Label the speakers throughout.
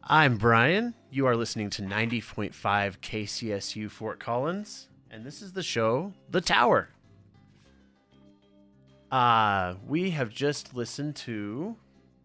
Speaker 1: I'm Brian. You are listening to 90.5 KCSU Fort Collins, and this is the show, The Tower. We have just listened to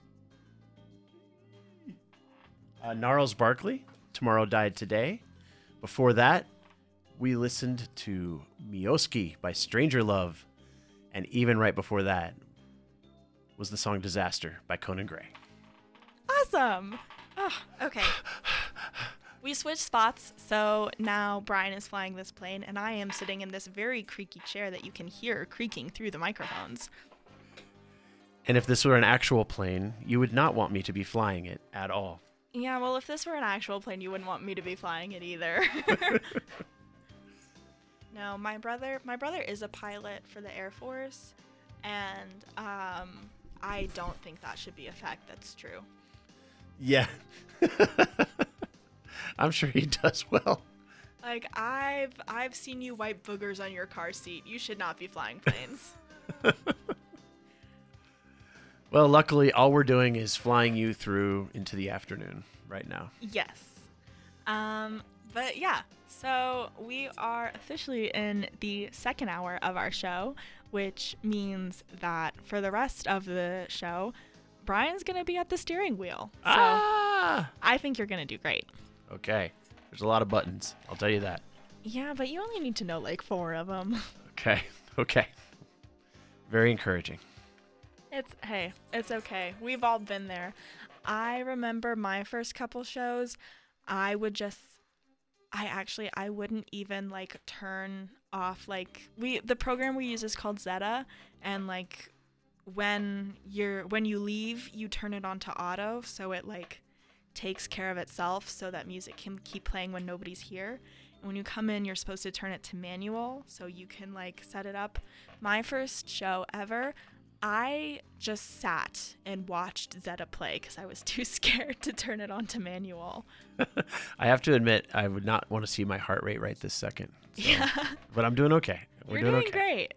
Speaker 1: Gnarls Barkley, Tomorrow Died Today. Before that, we listened to Mioski by Stranger Love, and even right before that was the song Disaster by Conan Gray.
Speaker 2: Awesome! Oh, okay. We switched spots, so now Brian is flying this plane, and I am sitting in this very creaky chair that you can hear creaking through the microphones.
Speaker 1: And if this were an actual plane, you would not want me to be flying it at all.
Speaker 2: Yeah, well, if this were an actual plane, you wouldn't want me to be flying it either. No, my brother is a pilot for the Air Force, and I don't think that should be a fact that's true.
Speaker 1: Yeah. I'm sure he does well.
Speaker 2: Like, I've seen you wipe boogers on your car seat. You should not be flying planes.
Speaker 1: Well, luckily, all we're doing is flying you through into the afternoon right now.
Speaker 2: Yes. But yeah, so we are officially in the second hour of our show, which means that for the rest of the show, Brian's going to be at the steering wheel. So I think you're going to do great.
Speaker 1: Okay. There's a lot of buttons. I'll tell you that.
Speaker 2: Yeah, but you only need to know like 4 of them.
Speaker 1: Okay. Very encouraging.
Speaker 2: It's okay. We've all been there. I remember my first couple shows, I wouldn't even like turn off the program we use is called Zeta, and like when you leave, you turn it on to auto, so it like takes care of itself so that music can keep playing when nobody's here. And when you come in, you're supposed to turn it to manual so you can like set it up. My first show ever, I just sat and watched Zeta play because I was too scared to turn it on to manual.
Speaker 1: I have to admit, I would not want to see my heart rate right this second. So. Yeah. But I'm doing okay.
Speaker 2: You're doing great.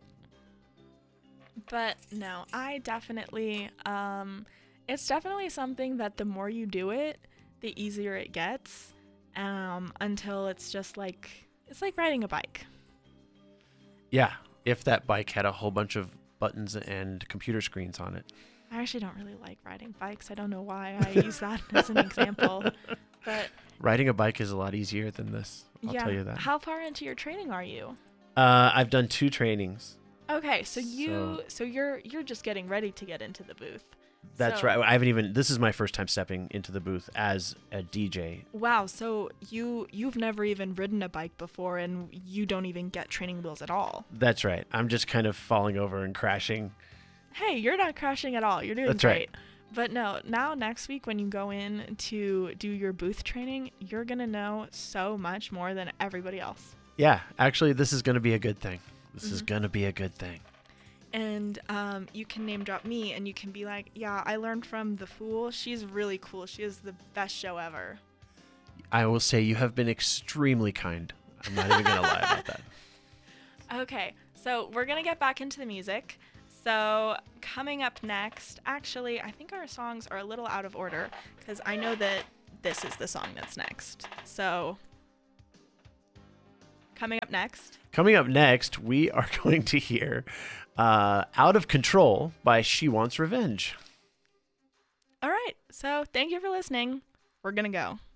Speaker 2: But no, I definitely, it's definitely something that the more you do it, the easier it gets, until it's just like, it's like riding a bike.
Speaker 1: Yeah, if that bike had a whole bunch of buttons and computer screens on it.
Speaker 2: I actually don't really like riding bikes. I don't know why I use that as an example. But
Speaker 1: riding a bike is a lot easier than this. I'll tell you that.
Speaker 2: How far into your training are you?
Speaker 1: I've done 2 trainings.
Speaker 2: Okay, so you're just getting ready to get into the booth.
Speaker 1: That's right. I haven't even. This is my first time stepping into the booth as a DJ.
Speaker 2: Wow. So you've never even ridden a bike before, and you don't even get training wheels at all.
Speaker 1: That's right. I'm just kind of falling over and crashing.
Speaker 2: Hey, you're not crashing at all. You're doing
Speaker 1: That's
Speaker 2: great.
Speaker 1: Right.
Speaker 2: But no, now next week when you go in to do your booth training, you're gonna know so much more than everybody else.
Speaker 1: Yeah, actually, this is gonna be a good thing. This is gonna be a good thing.
Speaker 2: And you can name drop me, and you can be like, yeah, I learned from The Fool. She's really cool. She is the best show ever.
Speaker 1: I will say you have been extremely kind. I'm not even going to lie about that.
Speaker 2: Okay, so we're going to get back into the music. So coming up next, actually, I think our songs are a little out of order because I know that this is the song that's next. So coming up next,
Speaker 1: we are going to hear Out of Control by She Wants Revenge.
Speaker 2: All right. So thank you for listening. We're going to go.